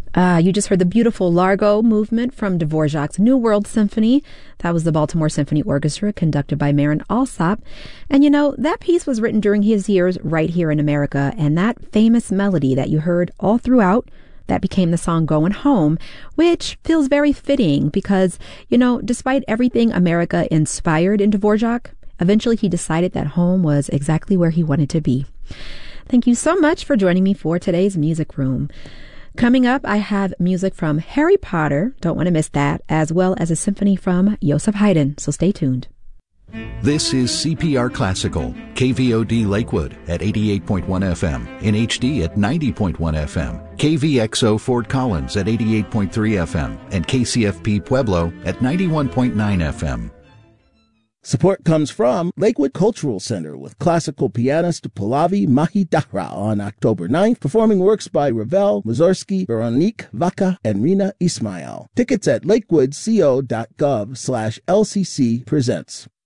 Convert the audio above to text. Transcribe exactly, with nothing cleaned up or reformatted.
Uh, you just heard the beautiful Largo movement from Dvorak's New World Symphony. That was the Baltimore Symphony Orchestra, conducted by Marin Alsop. And you know, that piece was written during his years right here in America, and that famous melody that you heard all throughout, that became the song Going Home, which feels very fitting because, you know, despite everything America inspired in Dvorak, eventually he decided that home was exactly where he wanted to be. Thank you so much for joining me for today's Music Room. Coming up, I have music from Harry Potter, don't want to miss that, as well as a symphony from Joseph Haydn, so stay tuned. This is C P R Classical, K V O D Lakewood at eighty-eight point one F M, in H D at ninety point one F M, K V X O Fort Collins at eighty-eight point three F M, and K C F P Pueblo at ninety-one point nine F M. Support comes from Lakewood Cultural Center with classical pianist Pallavi Mahidara on October ninth, performing works by Ravel, Mussorgsky, Veronique Vaca, and Rina Ismail. Tickets at lakewoodco.gov slash LCC presents.